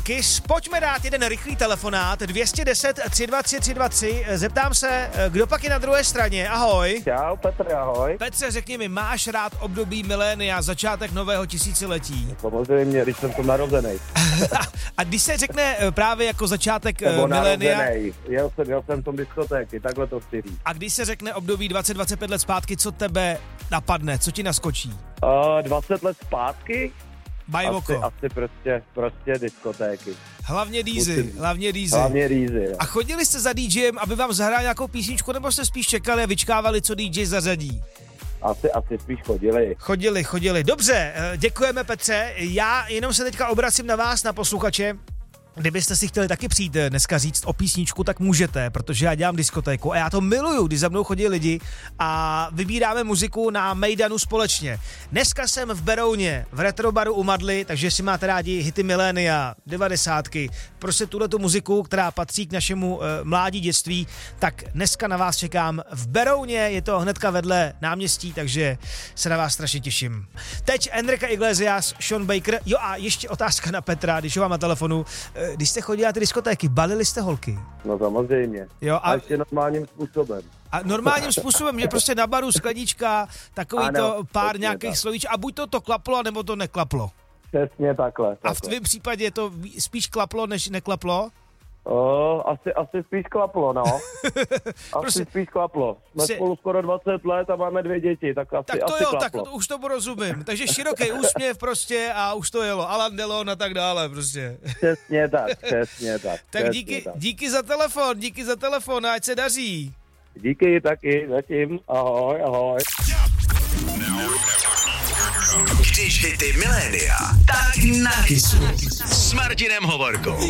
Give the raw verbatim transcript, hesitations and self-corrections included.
Kiss, pojďme dát jeden rychlý telefonát, dvě stě deset, tři dva tři, tři dva tři. Zeptám se, kdo pak je na druhé straně. Ahoj. Čau, Petr, ahoj. Petře, řekni mi, máš rád období milénia, začátek nového tisíciletí? Samozřejmě, když jsem tu narozený. A když se řekne právě jako začátek Nebo milénia... narozený. Jel jsem, jel jsem tom diskotéky, takhle to chci říct. A když se řekne období dvacet dvacet pět let zpátky, co tebe napadne, co ti naskočí? Uh, dvacet let zpátky? Bajvoko. Asi, asi prostě, prostě diskotéky. Hlavně dýzy, hlavně dýzy. Hlavně dýzy, jo. A chodili jste za DJem, aby vám zahrál nějakou písničku, nebo jste spíš čekali a vyčkávali, co D J zařadí? Asi, asi spíš chodili. Chodili, chodili. Dobře, děkujeme Petře. Já jenom se teďka obracím na vás, na posluchače. Kdybyste si chtěli taky přijít dneska říct o písničku, tak můžete, protože já dělám diskotéku a já to miluju, když za mnou chodí lidi a vybíráme muziku na Mejdanu společně. Dneska jsem v Berouně, v retrobaru u Madly, takže jestli máte rádi hity milénia, devadesátky, prostě tuhletu muziku, která patří k našemu uh, mládí, dětství, tak dneska na vás čekám v Berouně, je to hnedka vedle náměstí, takže se na vás strašně těším. Teď Enrique Iglesias, Sean Baker, jo a ještě otázka na Petra, když ho mám na telefonu. Když jste chodili na ty diskotéky, balili jste holky? No samozřejmě. Jo, a... a ještě normálním způsobem. A normálním způsobem, že prostě na baru sklenička, takový ano, to pár nějakých slovíč a buď to to klaplo, nebo to neklaplo. Přesně takhle. takhle. A v tvém případě to spíš klaplo, než neklaplo? O, asi, asi spíš klaplo, no. Asi prostě, spíš klaplo. Jsme prostě, spolu skoro dvacet let a máme dvě děti, tak asi, tak to asi jo, klaplo. Tak už tomu rozumím. Takže široký úsměv prostě a už to jelo. Alain Delon a tak dále prostě. Přesně tak, přesně tak. Tak přesně díky, tak. díky za telefon, díky za telefon, ať se daří. Díky taky, zatím. Ahoj, ahoj. Když hity milénia, tak na Kissu s Martinem Hovorkou.